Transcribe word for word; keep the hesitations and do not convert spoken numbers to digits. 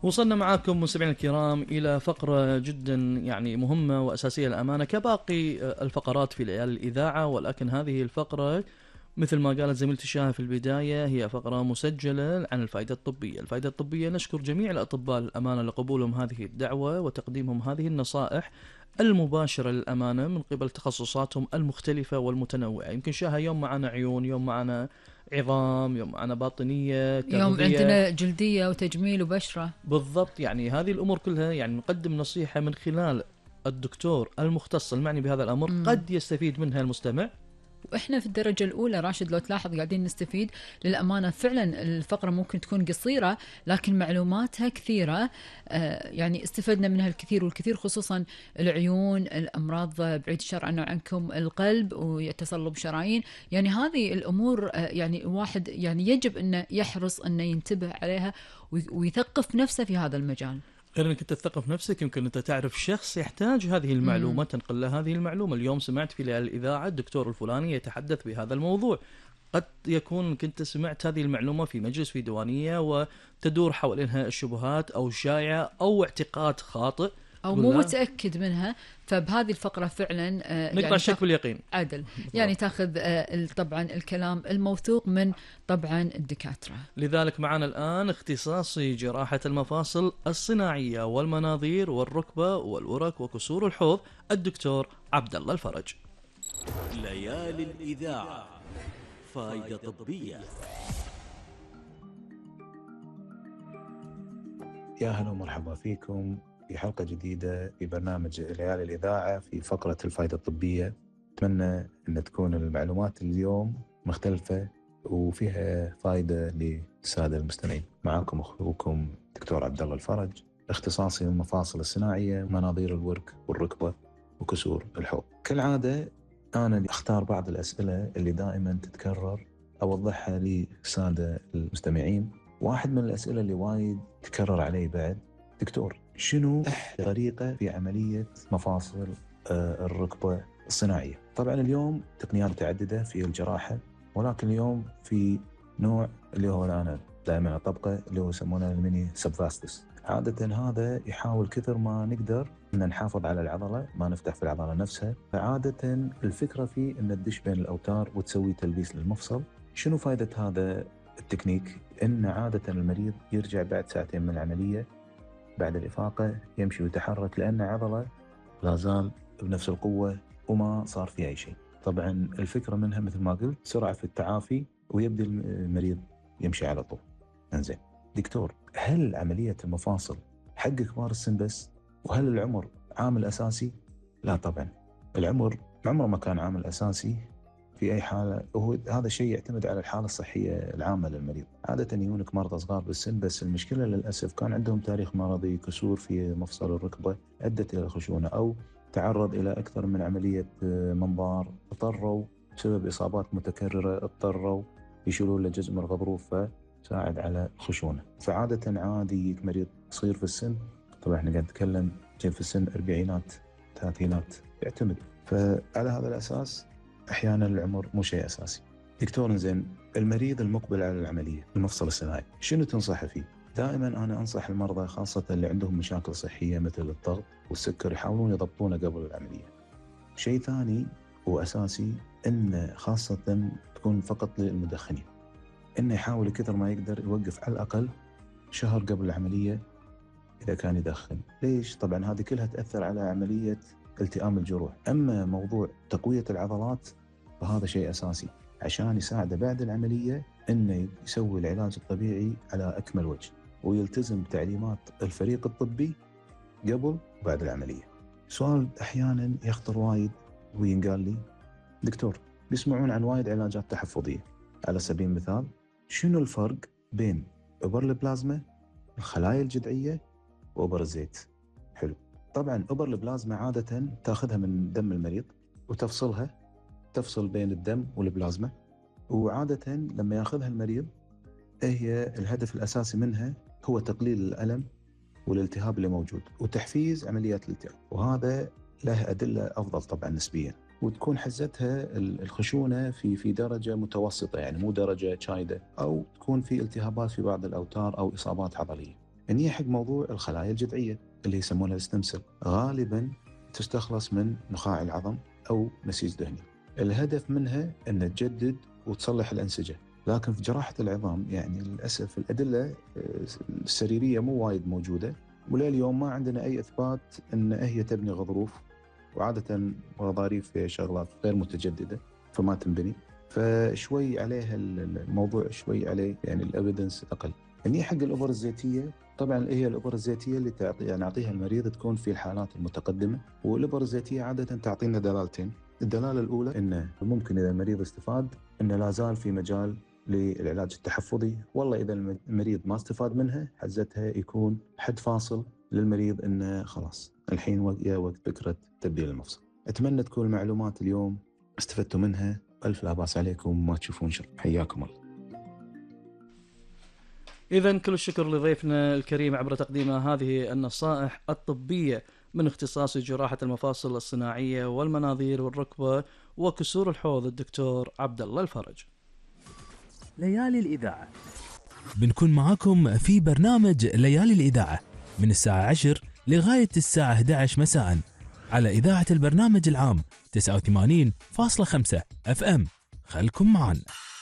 وصلنا معاكم مستمعينا الكرام إلى فقرة جدا يعني مهمة وأساسية للأمانة كباقي الفقرات في ليالي الإذاعة، ولكن هذه الفقرة مثل ما قالت زميلتي شاهة في البداية هي فقرة مسجلة عن الفائدة الطبية. الفائدة الطبية نشكر جميع الأطباء الأمانة لقبولهم هذه الدعوة وتقديمهم هذه النصائح المباشرة للأمانة من قبل تخصصاتهم المختلفة والمتنوعة. يمكن شاهة يوم معنا عيون، يوم معنا عظام، يوم معنا باطنية، يوم تغذية، عندنا جلدية وتجميل وبشرة. بالضبط. يعني هذه الأمور كلها يعني نقدم نصيحة من خلال الدكتور المختص المعني بهذا الأمر، مم. قد يستفيد منها المستمع. واحنا في الدرجة الأولى راشد لو تلاحظ قاعدين نستفيد للأمانة. فعلا الفقرة ممكن تكون قصيرة لكن معلوماتها كثيرة. آه يعني استفدنا منها الكثير والكثير، خصوصا العيون، الأمراض بعيد الشر عنا وعنكم، القلب وتصلب شرايين. يعني هذه الأمور آه يعني الواحد يعني يجب أنه يحرص أنه ينتبه عليها ويثقف نفسه في هذا المجال. غير انك انت تثقف نفسك، يمكن انت تعرف شخص يحتاج هذه المعلومه، تنقل له هذه المعلومه. اليوم سمعت في الاذاعه الدكتور الفلاني يتحدث بهذا الموضوع، قد يكون كنت سمعت هذه المعلومه في مجلس في ديوانيه وتدور حوالينها الشبهات او شائعه او اعتقاد خاطئ أو مو متأكد منها. فبهذه الفقرة فعلا نقطع يعني الشك باليقين عدل يعني تاخذ طبعا الكلام الموثوق من طبعا الدكاترة. لذلك معنا الآن اختصاصي جراحة المفاصل الصناعية والمناظير والركبة والورك وكسور الحوض الدكتور عبد الله الفرج. ليالي الإذاعة، فائدة طبية. يا هلا ومرحبا فيكم في حلقة جديدة في برنامج ليالي الإذاعة في فقرة الفائدة الطبية. أتمنى أن تكون المعلومات اليوم مختلفة وفيها فائدة للسادة المستمعين. معكم أخوكم دكتور عبد الله الفرج، اختصاصي المفاصل الصناعية، مناظير الورك والركبة وكسور الحوض. كالعادة أنا أختار بعض الأسئلة اللي دائما تتكرر أوضحها للسادة المستمعين. واحد من الأسئلة اللي وايد تكرر علي بعد: دكتور، شنو أحلى طريقة في عملية مفاصل الركبة الصناعية؟ طبعا اليوم تقنيات متعددة في الجراحة، ولكن اليوم في نوع اللي هو أنا دائما أطبقه اللي هو يسمونه الميني سبفاستس. عادة هذا يحاول كثر ما نقدر أن نحافظ على العضلة، ما نفتح في العضلة نفسها. فعادة الفكرة فيه أن تدش بين الأوتار وتسوي تلبيس للمفصل. شنو فائدة هذا التكنيك؟ إن عادة المريض يرجع بعد ساعتين من العملية بعد الإفاقة يمشي ويتحرك لأن عضلة لا زال بنفس القوة وما صار فيها أي شيء. طبعا الفكرة منها مثل ما قلت سرعة في التعافي ويبدأ المريض يمشي على طول. انزين دكتور، هل عملية المفاصل حق كبار السن بس؟ وهل العمر عامل أساسي؟ لا طبعا، العمر عمره ما كان عامل أساسي في أي حالة. وهو هذا الشيء يعتمد على الحالة الصحية العامة للمريض. عادة يجونك مرضى صغار بالسن، بس المشكلة للأسف كان عندهم تاريخ مرضي، كسور في مفصل الركبة أدت إلى خشونة، أو تعرض إلى أكثر من عملية منظار، اضطروا بسبب إصابات متكررة اضطروا يشيلون له جزء من الغضروف فساعد على خشونة. فعادة عادي مريض صغير في السن، طبعا احنا قاعد نتكلم جيل في السن أربعينات ثلاثينات، يعتمد. فعلى هذا الأساس أحيانا العمر مو شيء أساسي. دكتور زين، المريض المقبل على العملية المفصل الصناعي شنو تنصحه فيه؟ دائما أنا أنصح المرضى خاصة اللي عندهم مشاكل صحية مثل الضغط والسكر يحاولون يضبطونه قبل العملية. شيء ثاني وأساسي إن خاصة تكون فقط للمدخنين، إنه يحاول كثر ما يقدر يوقف على الأقل شهر قبل العملية إذا كان يدخن. ليش؟ طبعا هذه كلها تأثر على عملية التئام الجروح. أما موضوع تقوية العضلات فهذا شيء أساسي عشان يساعده بعد العملية إنه يسوي العلاج الطبيعي على أكمل وجه ويلتزم بتعليمات الفريق الطبي قبل وبعد العملية. سؤال أحيانا يخطر وايد وينقال لي: دكتور، بيسمعون عن وايد علاجات تحفظية، على سبيل المثال شنو الفرق بين إبر البلازما، الخلايا الجذعية، وإبر الزيت؟ حلو. طبعا إبر البلازما عادة تأخذها من دم المريض وتفصلها، تفصل بين الدم والبلازما، وعادة لما يأخذها المريض هي الهدف الأساسي منها هو تقليل الألم والالتهاب اللي موجود وتحفيز عمليات الالتئام، وهذا له أدلة أفضل طبعا نسبيا، وتكون حزتها الخشونة في في درجة متوسطة، يعني مو درجة شايدة، أو تكون في التهابات في بعض الأوتار أو إصابات عضلية. هني حق موضوع الخلايا الجذعية اللي يسمونها الستمسل، غالبا تستخلص من نخاع العظم أو نسيج دهني. الهدف منها أن تجدد وتصلح الأنسجة. لكن في جراحة العظام يعني للأسف الأدلة السريرية مو وايد موجودة، ولا اليوم ما عندنا أي إثبات أن هي تبني غضروف، وعادة غضاريف في شغلات غير متجددة فما تنبني، فشوي عليها الموضوع شوي عليه يعني الأبيدنس أقل. يعني حق الإبر الزيتية طبعا هي الإبر الزيتية اللي تعطي يعني نعطيها المريض تكون في الحالات المتقدمة، والإبر الزيتية عادة تعطينا دلالتين. الدلالة الأولى إنه ممكن إذا المريض استفاد إنه لا زال في مجال للعلاج التحفظي، والله إذا المريض ما استفاد منها حزتها يكون حد فاصل للمريض إنه خلاص الحين وقت فكرة تبديل المفصل. أتمنى تكون المعلومات اليوم استفدتوا منها، ألف لا بأس عليكم ما تشوفون شر. حياكم الله. إذن كل الشكر لضيفنا الكريم عبر تقديم هذه النصائح الطبية من اختصاص جراحة المفاصل الصناعية والمناظير والركبة وكسور الحوض الدكتور عبد الله الفرج. ليالي الإذاعة بنكون معاكم في برنامج ليالي الإذاعة من الساعة عشر لغاية الساعة إحدى عشر مساء على إذاعة البرنامج العام تسعة وثمانين فاصلة خمسة أف أم. خلكم معنا.